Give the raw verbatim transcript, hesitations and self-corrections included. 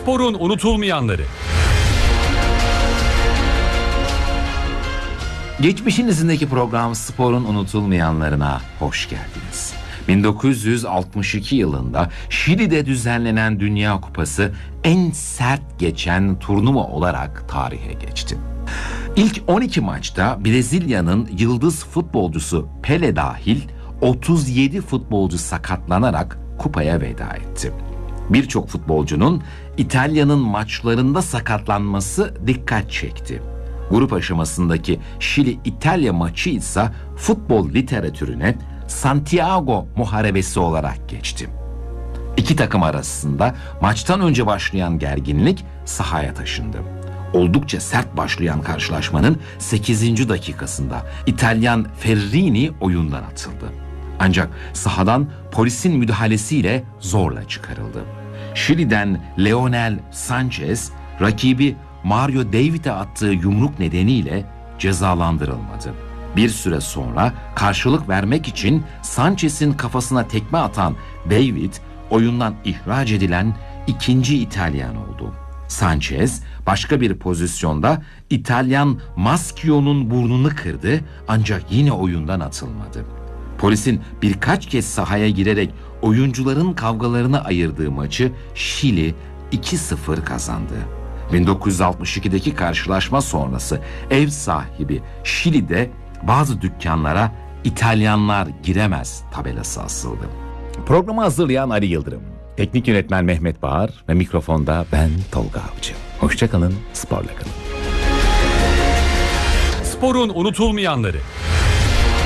Sporun unutulmayanları. Geçmişin izindeki program Sporun unutulmayanlarına hoş geldiniz. bin dokuz yüz altmış iki yılında Şili'de düzenlenen Dünya Kupası en sert geçen turnuva olarak tarihe geçti. İlk on iki maçta Brezilya'nın yıldız futbolcusu Pele dahil otuz yedi futbolcu sakatlanarak kupaya veda etti. Birçok futbolcunun İtalya'nın maçlarında sakatlanması dikkat çekti. Grup aşamasındaki Şili-İtalya maçı ise futbol literatürüne Santiago Muharebesi olarak geçti. İki takım arasında maçtan önce başlayan gerginlik sahaya taşındı. Oldukça sert başlayan karşılaşmanın sekizinci dakikasında İtalyan Ferrini oyundan atıldı. Ancak sahadan polisin müdahalesiyle zorla çıkarıldı. Şili'den Leonel Sanchez rakibi Mario David'e attığı yumruk nedeniyle cezalandırılmadı. Bir süre sonra karşılık vermek için Sanchez'in kafasına tekme atan David oyundan ihraç edilen ikinci İtalyan oldu. Sanchez başka bir pozisyonda İtalyan Maschio'nun burnunu kırdı ancak yine oyundan atılmadı. Polisin birkaç kez sahaya girerek oyuncuların kavgalarını ayırdığı maçı Şili iki sıfır kazandı. bin dokuz yüz altmış ikideki karşılaşma sonrası ev sahibi Şili'de bazı dükkanlara İtalyanlar giremez tabelası asıldı. Programı hazırlayan Ali Yıldırım, teknik yönetmen Mehmet Bağır ve mikrofonda ben Tolga Avcı. Hoşça kalın, sporla kalın. Sporun unutulmayanları.